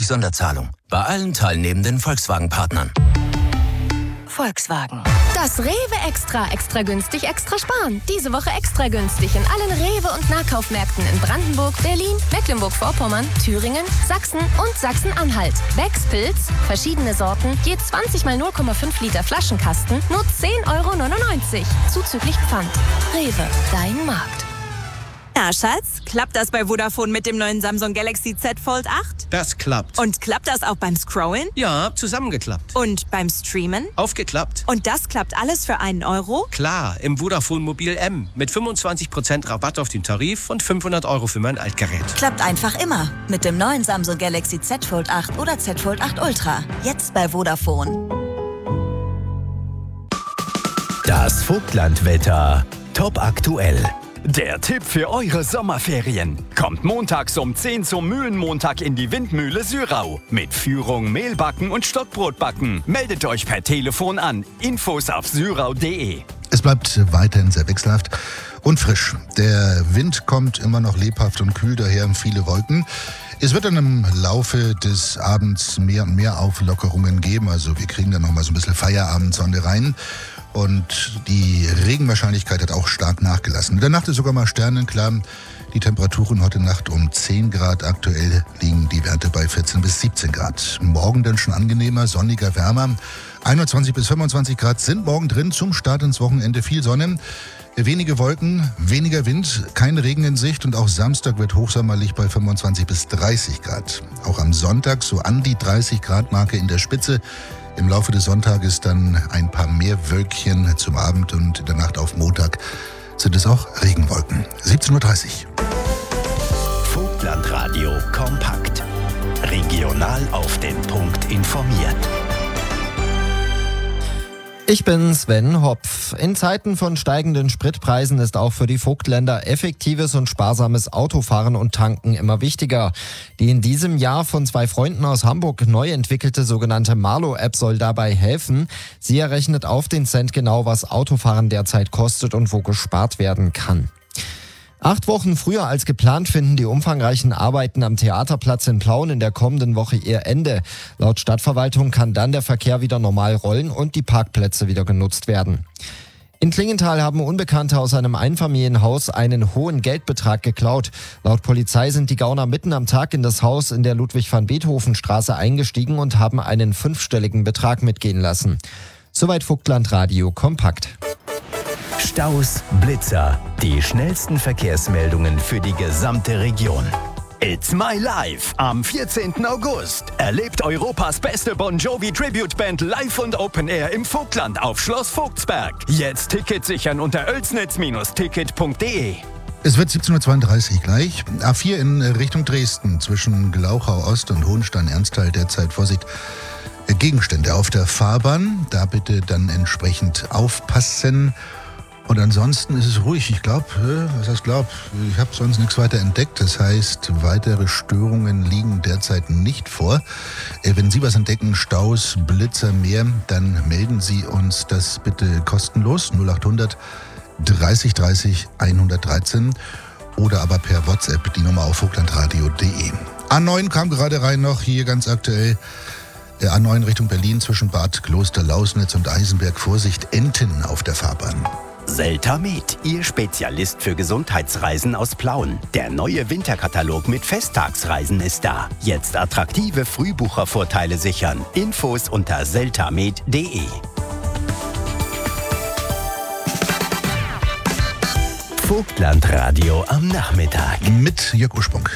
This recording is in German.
Sonderzahlung. Bei allen teilnehmenden Volkswagen-Partnern. Volkswagen. Das Rewe extra günstig, extra sparen. Diese Woche extra günstig in allen Rewe- und Nahkaufmärkten in Brandenburg, Berlin, Mecklenburg-Vorpommern, Thüringen, Sachsen und Sachsen-Anhalt. Becks Pilz, verschiedene Sorten, je 20 mal 0,5 Liter Flaschenkasten, nur 10,99 €. Zuzüglich Pfand. Rewe, dein Markt. Na, Schatz, klappt das bei Vodafone mit dem neuen Samsung Galaxy Z Fold 8? Das klappt. Und klappt das auch beim Scrollen? Ja, zusammengeklappt. Und beim Streamen? Aufgeklappt. Und das klappt alles für einen Euro? Klar, im Vodafone Mobil M. Mit 25% Rabatt auf den Tarif und 500 € für mein Altgerät. Klappt einfach immer. Mit dem neuen Samsung Galaxy Z Fold 8 oder Z Fold 8 Ultra. Jetzt bei Vodafone. Das Vogtlandwetter. Top aktuell. Der Tipp für eure Sommerferien. Kommt montags um 10 zum Mühlenmontag in die Windmühle Syrau. Mit Führung, Mehlbacken und Stockbrotbacken. Meldet euch per Telefon an. Infos auf syrau.de. Es bleibt weiterhin sehr wechselhaft und frisch. Der Wind kommt immer noch lebhaft und kühl daher, viele Wolken. Es wird dann im Laufe des Abends mehr und mehr Auflockerungen geben. Also wir kriegen dann nochmal so ein bisschen Feierabendsonne rein. Und die Regenwahrscheinlichkeit hat auch stark nachgelassen. In der Nacht ist sogar mal sternenklar. Die Temperaturen heute Nacht um 10 Grad. Aktuell liegen die Werte bei 14 bis 17 Grad. Morgen dann schon angenehmer, sonniger, wärmer. 21 bis 25 Grad sind morgen drin. Zum Start ins Wochenende viel Sonne. Wenige Wolken, weniger Wind, kein Regen in Sicht und auch Samstag wird hochsommerlich bei 25 bis 30 Grad. Auch am Sonntag so an die 30 Grad Marke in der Spitze. Im Laufe des Sonntages dann ein paar mehr Wölkchen zum Abend und in der Nacht auf Montag sind es auch Regenwolken. 17:30 Uhr. Vogtlandradio kompakt. Regional auf den Punkt informiert. Ich bin Sven Hopf. In Zeiten von steigenden Spritpreisen ist auch für die Vogtländer effektives und sparsames Autofahren und Tanken immer wichtiger. Die in diesem Jahr von 2 Freunden aus Hamburg neu entwickelte sogenannte Marlo-App soll dabei helfen. Sie errechnet auf den Cent genau, was Autofahren derzeit kostet und wo gespart werden kann. 8 Wochen früher als geplant finden die umfangreichen Arbeiten am Theaterplatz in Plauen in der kommenden Woche ihr Ende. Laut Stadtverwaltung kann dann der Verkehr wieder normal rollen und die Parkplätze wieder genutzt werden. In Klingenthal haben Unbekannte aus einem Einfamilienhaus einen hohen Geldbetrag geklaut. Laut Polizei sind die Gauner mitten am Tag in das Haus in der Ludwig-van-Beethoven-Straße eingestiegen und haben einen 5-stelligen Betrag mitgehen lassen. Soweit Vogtlandradio kompakt. Staus, Blitzer, die schnellsten Verkehrsmeldungen für die gesamte Region. It's My Life am 14. August. Erlebt Europas beste Bon Jovi Tribute Band live und Open Air im Vogtland auf Schloss Vogtsberg. Jetzt Tickets sichern unter oelsnitz-ticket.de. Es wird 17:32 Uhr gleich. A4 in Richtung Dresden zwischen Glauchau Ost und Hohenstein-Ernsthal derzeit Vorsicht. Gegenstände auf der Fahrbahn. Da bitte dann entsprechend aufpassen. Und ansonsten ist es ruhig. Ich glaube, ich habe sonst nichts weiter entdeckt. Das heißt, weitere Störungen liegen derzeit nicht vor. Wenn Sie was entdecken, Staus, Blitzer, mehr, dann melden Sie uns das bitte kostenlos. 0800 30 30 113 oder aber per WhatsApp die Nummer auf vogtlandradio.de. A9 kam gerade rein noch, hier ganz aktuell. A9 Richtung Berlin zwischen Bad Kloster-Lausnitz und Eisenberg. Vorsicht, Enten auf der Fahrbahn. Seltamed, Ihr Spezialist für Gesundheitsreisen aus Plauen. Der neue Winterkatalog mit Festtagsreisen ist da. Jetzt attraktive Frühbuchervorteile sichern. Infos unter seltamed.de. Vogtlandradio am Nachmittag. Mit Jörg Ursprung.